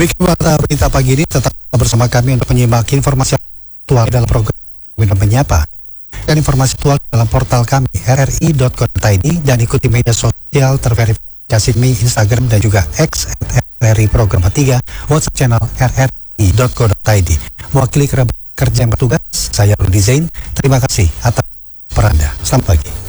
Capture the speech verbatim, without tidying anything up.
Demikian warta berita pagi ini, tetap bersama kami untuk menyimak informasi aktual dalam program Bina Menyapa dan informasi aktual dalam portal kami r r i dot co dot i d dan ikuti media sosial terverifikasi Mi, Instagram dan juga X at R R I Program tiga, WhatsApp channel r r i dot co dot i d. Mewakili kerabat kerja yang bertugas, saya Rudi Zain. Terima kasih atas peran Anda. Selamat pagi.